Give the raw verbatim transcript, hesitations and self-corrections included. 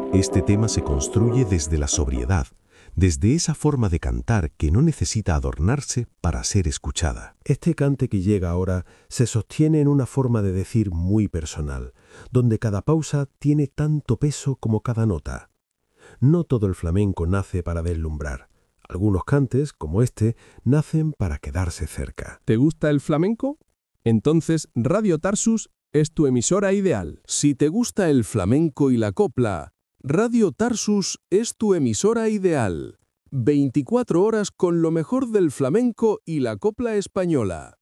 Este tema se construye desde la sobriedad, desde esa forma de cantar que no necesita adornarse para ser escuchada. Este cante que llega ahora se sostiene en una forma de decir muy personal, donde cada pausa tiene tanto peso como cada nota. No todo el flamenco nace para deslumbrar. Algunos cantes, como este, nacen para quedarse cerca. ¿Te gusta el flamenco? Entonces Radio Tarsus es tu emisora ideal. Si te gusta el flamenco y la copla, Radio Tarsus es tu emisora ideal. veinticuatro horas con lo mejor del flamenco y la copla española.